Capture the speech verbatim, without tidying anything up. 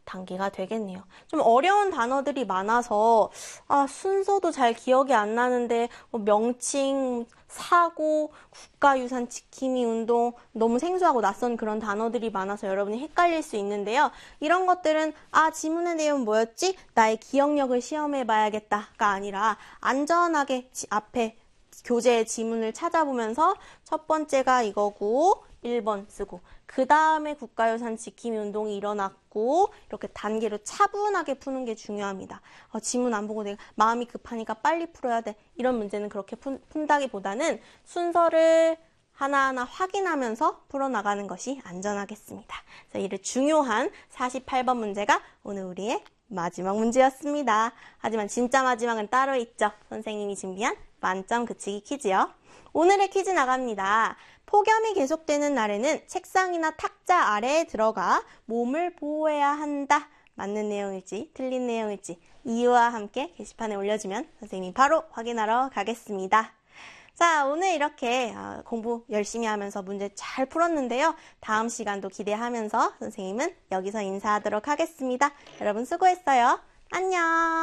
단계가 되겠네요. 좀 어려운 단어들이 많아서 아, 순서도 잘 기억이 안 나는데 뭐 명칭, 사고, 국가유산 지킴이 운동 너무 생소하고 낯선 그런 단어들이 많아서 여러분이 헷갈릴 수 있는데요. 이런 것들은 아, 지문의 내용은 뭐였지? 나의 기억력을 시험해 봐야겠다가 아니라 안전하게 앞에 교재의 지문을 찾아보면서 첫 번째가 이거고 일 번 쓰고 그 다음에 국가유산 지킴이 운동이 일어났고 이렇게 단계로 차분하게 푸는 게 중요합니다. 어, 지문 안 보고 내가 마음이 급하니까 빨리 풀어야 돼. 이런 문제는 그렇게 푼, 푼다기보다는 순서를 하나하나 확인하면서 풀어나가는 것이 안전하겠습니다. 그래서 이를 중요한 사십팔 번 문제가 오늘 우리의 마지막 문제였습니다. 하지만 진짜 마지막은 따로 있죠. 선생님이 준비한 만점 그치기 퀴즈요. 오늘의 퀴즈 나갑니다. 폭염이 계속되는 날에는 책상이나 탁자 아래에 들어가 몸을 보호해야 한다. 맞는 내용일지 틀린 내용일지 이유와 함께 게시판에 올려주면 선생님이 바로 확인하러 가겠습니다. 자, 오늘 이렇게 공부 열심히 하면서 문제 잘 풀었는데요. 다음 시간도 기대하면서 선생님은 여기서 인사하도록 하겠습니다. 여러분 수고했어요. 안녕.